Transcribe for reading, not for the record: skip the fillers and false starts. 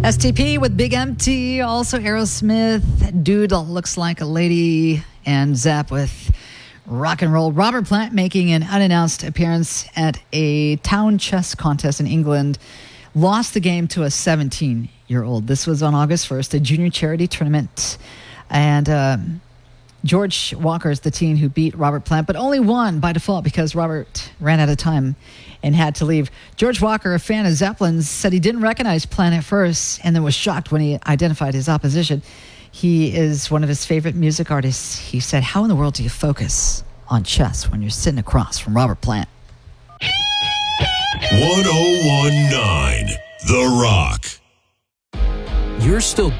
STP with Big Empty, also Aerosmith, Dude Looks Like a Lady, and Zapp with Rock and Roll. Robert Plant making an unannounced appearance at a town chess contest in England, lost the game to a 17-year-old. This was on August 1st, a junior charity tournament, and George Walker is the teen who beat Robert Plant, but only won by default because Robert ran out of time and had to leave. George Walker, a fan of Zeppelin's, said he didn't recognize Plant at first and then was shocked when he identified his opposition. He is one of his favorite music artists. He said, "How in the world do you focus on chess when you're sitting across from Robert Plant?" 1019 The Rock. You're still